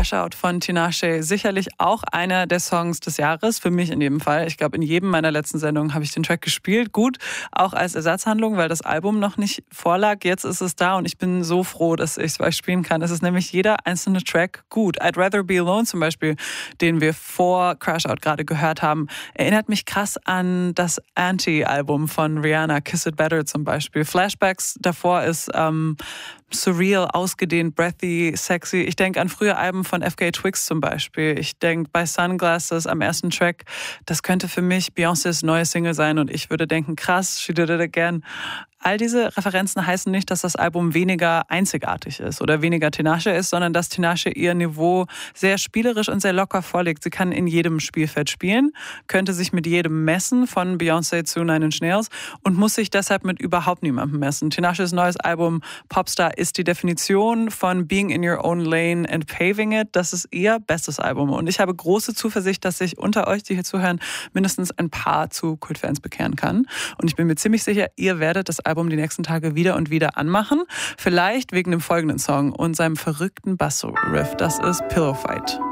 Crash Out von Tinashe. Sicherlich auch einer der Songs des Jahres, für mich in jedem Fall. Ich glaube, in jedem meiner letzten Sendungen habe ich den Track gespielt. Gut, auch als Ersatzhandlung, weil das Album noch nicht vorlag. Jetzt ist es da und ich bin so froh, dass ich es euch spielen kann. Es ist nämlich jeder einzelne Track gut. I'd Rather Be Alone zum Beispiel, den wir vor Crash Out gerade gehört haben, erinnert mich krass an das Anti-Album von Rihanna, Kiss It Better zum Beispiel. Flashbacks davor ist surreal, ausgedehnt, breathy, sexy. Ich denke an frühe Alben von FKA Twigs zum Beispiel. Ich denke bei Sunglasses am ersten Track, das könnte für mich Beyoncés neue Single sein und ich würde denken, krass, she did it again. All diese Referenzen heißen nicht, dass das Album weniger einzigartig ist oder weniger Tinashe ist, sondern dass Tinashe ihr Niveau sehr spielerisch und sehr locker vorlegt. Sie kann in jedem Spielfeld spielen, könnte sich mit jedem messen, von Beyoncé zu Nine Inch Nails und muss sich deshalb mit überhaupt niemandem messen. Tinashes neues Album Popstar ist die Definition von Being in Your Own Lane and Paving It. Das ist ihr bestes Album und ich habe große Zuversicht, dass sich unter euch, die hier zuhören, mindestens ein paar zu Kultfans bekehren kann. Und ich bin mir ziemlich sicher, ihr werdet das Album die nächsten Tage wieder und wieder anmachen. Vielleicht wegen dem folgenden Song und seinem verrückten Basso-Riff. Das ist Pillow Fight.